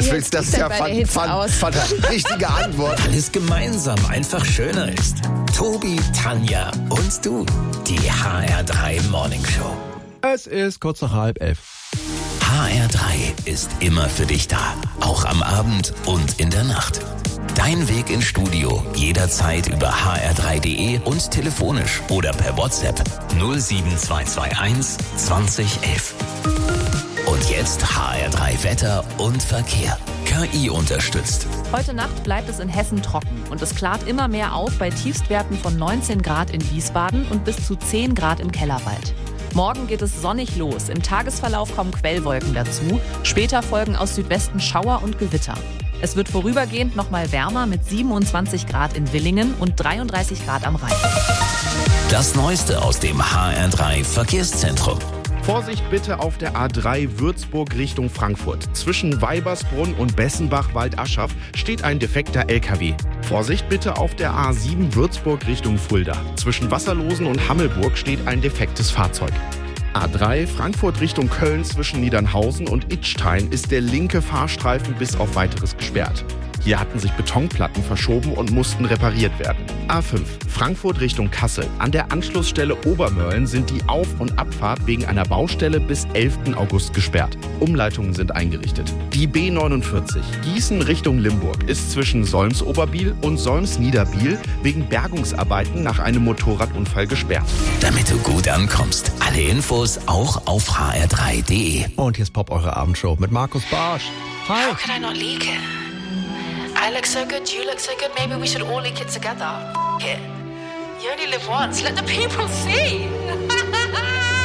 willst, das ist ja richtige Antwort. Alles gemeinsam einfach schöner ist. Tobi, Tanja und du. Die HR3 Morning Show. Es ist kurz nach 10:30. HR3 ist immer für dich da. Auch am Abend und in der Nacht. Dein Weg ins Studio jederzeit über hr3.de und telefonisch oder per WhatsApp 07221 2011. Und jetzt HR3 Wetter und Verkehr. KI unterstützt. Heute Nacht bleibt es in Hessen trocken und es klart immer mehr auf bei Tiefstwerten von 19 Grad in Wiesbaden und bis zu 10 Grad im Kellerwald. Morgen geht es sonnig los. Im Tagesverlauf kommen Quellwolken dazu. Später folgen aus Südwesten Schauer und Gewitter. Es wird vorübergehend nochmal wärmer mit 27 Grad in Willingen und 33 Grad am Rhein. Das Neueste aus dem HR3 Verkehrszentrum. Vorsicht bitte auf der A3 Würzburg Richtung Frankfurt. Zwischen Weibersbrunn und Bessenbach-Waldaschaf steht ein defekter LKW. Vorsicht bitte auf der A7 Würzburg Richtung Fulda. Zwischen Wasserlosen und Hammelburg steht ein defektes Fahrzeug. A3 Frankfurt Richtung Köln zwischen Niedernhausen und Idstein ist der linke Fahrstreifen bis auf Weiteres gesperrt. Hier hatten sich Betonplatten verschoben und mussten repariert werden. A5 Frankfurt Richtung Kassel. An der Anschlussstelle Obermörlen sind die Auf- und Abfahrt wegen einer Baustelle bis 11. August gesperrt. Umleitungen sind eingerichtet. Die B49 Gießen Richtung Limburg ist zwischen Solms-Oberbiel und Solms-Niederbiel wegen Bergungsarbeiten nach einem Motorradunfall gesperrt. Damit du gut ankommst. Alle Infos auch auf hr3.de. Und hier ist Pop, eure Abendshow mit Markus Barsch. Hi. How can I not leak it? I look so good, you look so good, maybe we should all leak it together. F*** it. You only live once, let the people see.